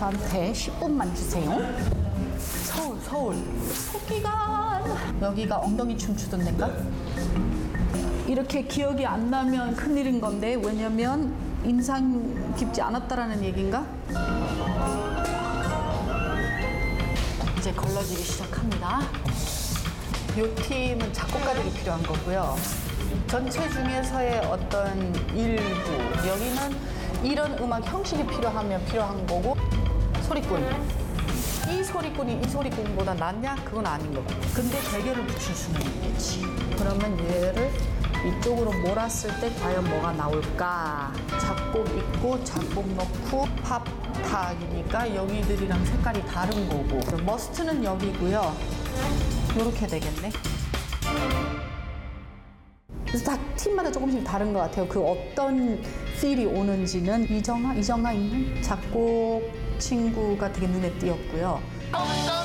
저한테 10분만 주세요. 서울. 토끼관. 여기가 엉덩이 춤추던 데인가? 이렇게 기억이 안 나면 큰일인 건데, 왜냐면 인상 깊지 않았다라는 얘기인가? 이제 걸러지기 시작합니다. 이 팀은 작곡가들이 필요한 거고요. 전체 중에서의 어떤 일부, 여기는 이런 음악 형식이 필요하면 필요한 거고, 소리꾼. 이 소리꾼이 이 소리꾼보다 낫냐? 그건 아닌 거고. 근데 대결을 붙일 수는 있겠지. 그러면 얘를 이쪽으로 몰았을 때 과연 뭐가 나올까? 작곡 있고 작곡 넣고 팝 탁이니까 여기들이랑 색깔이 다른 거고. 머스트는 여기고요. 요렇게 되겠네. 그래서 다 팀마다 조금씩 다른 것 같아요. 그 어떤 필이 오는지는 이정아 있는 작곡 친구가 되게 눈에 띄었고요.